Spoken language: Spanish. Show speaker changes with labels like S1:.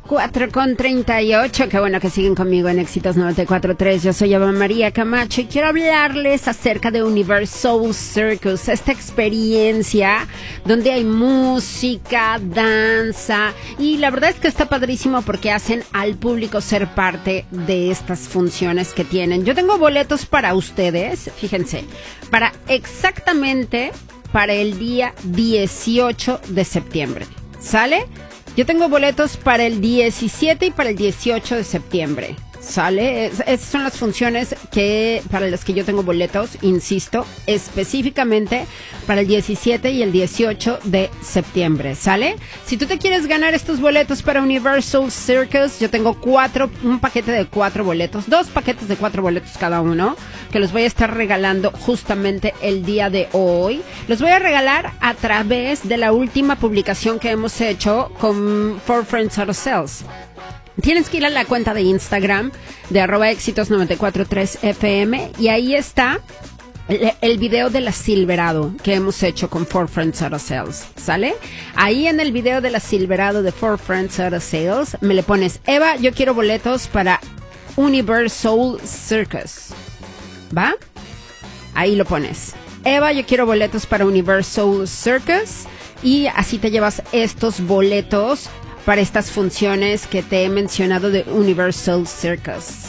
S1: 4:38, qué bueno que siguen conmigo en Éxitos 94.3. Yo soy Eva María Camacho y quiero hablarles acerca de Universal Circus, esta experiencia donde hay música, danza, y la verdad es que está padrísimo porque hacen al público ser parte de estas funciones que tienen. Yo tengo boletos para ustedes, fíjense, para exactamente para el día 18 de septiembre, ¿sale? Yo tengo boletos para el 17 y para el 18 de septiembre, ¿sale? Esas son las funciones para las que yo tengo boletos, insisto, específicamente para el 17 y el 18 de septiembre, ¿sale? Si tú te quieres ganar estos boletos para Universal Circus, yo tengo un paquete de 4 boletos, 2 paquetes de 4 boletos cada uno, que los voy a estar regalando justamente el día de hoy. Los voy a regalar a través de la última publicación que hemos hecho con For Friends Auto Sales. Tienes que ir a la cuenta de Instagram de @éxitos943fm y ahí está el video de la Silverado que hemos hecho con For Friends Auto Sales, ¿sale? Ahí en el video de la Silverado de For Friends Auto Sales me le pones: Eva, yo quiero boletos para Universal Circus, ¿va? Ahí lo pones: Eva, yo quiero boletos para Universal Circus, y así te llevas estos boletos para estas funciones que te he mencionado de Universal Circus.